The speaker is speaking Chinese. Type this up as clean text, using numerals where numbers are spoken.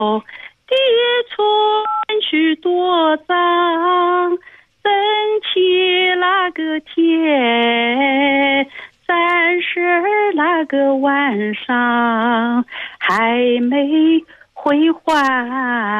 叠春许多脏，真气那个天，暂时那个晚上还没回还。